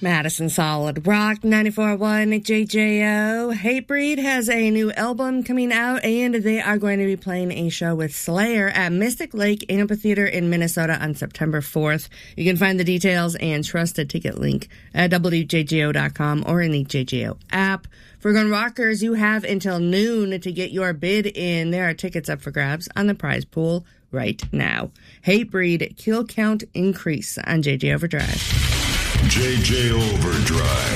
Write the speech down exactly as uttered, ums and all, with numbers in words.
Madison Solid Rock ninety-four point one J J O. Hatebreed has a new album coming out, and they are going to be playing a show with Slayer at Mystic Lake Amphitheater in Minnesota on September fourth. You can find the details and trust a ticket link at W J J O dot com or in the J J O app. For Gun Rockers, you have until noon to get your bid in. There are tickets up for grabs on the prize pool right now. Hatebreed, Kill Count Increase on J J Overdrive. J J Overdrive.